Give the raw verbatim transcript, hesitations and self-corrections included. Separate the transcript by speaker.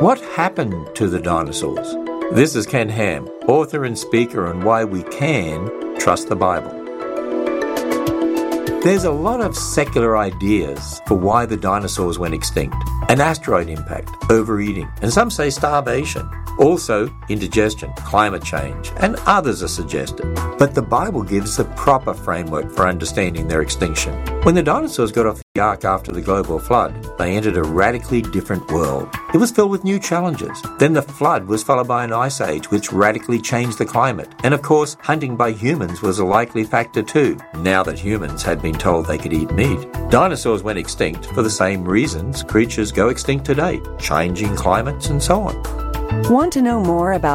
Speaker 1: What happened to the dinosaurs? This is Ken Ham, author and speaker on why we can trust the Bible. There's a lot of secular ideas for why the dinosaurs went extinct. An asteroid impact, overeating, and some say starvation. Also, indigestion, climate change, and others are suggested. But the Bible gives the proper framework for understanding their extinction. When the dinosaurs got off the ark after the global flood, they entered a radically different world. It was filled with new challenges. Then the flood was followed by an ice age, which radically changed the climate. And of course, hunting by humans was a likely factor too, now that humans had been told they could eat meat. Dinosaurs went extinct for the same reasons creatures go extinct today, changing climates and so on.
Speaker 2: Want to know more about